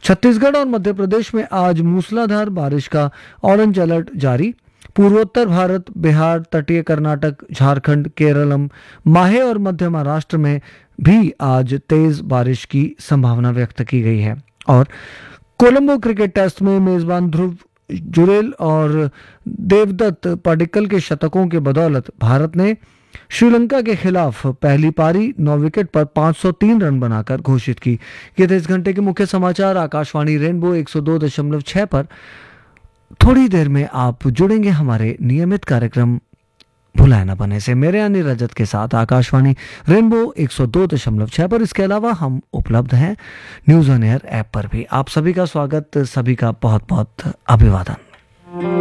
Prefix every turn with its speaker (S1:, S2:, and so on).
S1: छत्तीसगढ़ और मध्य प्रदेश में आज मूसलाधार बारिश का ऑरेंज अलर्ट जारी। पूर्वोत्तर भारत, बिहार, तटीय कर्नाटक, झारखंड, केरलम, माहे और मध्य महाराष्ट्र में भी आज तेज बारिश की संभावना व्यक्त की गई है। और कोलंबो क्रिकेट टेस्ट में मेजबान ध्रुव जुरेल और देवदत्त पडिक्कल के शतकों के बदौलत भारत ने श्रीलंका के खिलाफ पहली पारी 9 विकेट पर 503 रन बनाकर घोषित की। ये थे इस घंटे के मुख्य समाचार। आकाशवाणी रेनबो 102.6 पर थोड़ी देर में आप जुड़ेंगे हमारे नियमित कार्यक्रम भुलाए न बने से मेरे यानी रजत के साथ आकाशवाणी रेनबो 102.6 पर। इसके अलावा हम उपलब्ध हैं न्यूज़ ऑन एयर ऐप पर भी। आप सभी का स्वागत, सभी का बहुत बहुत अभिवादन।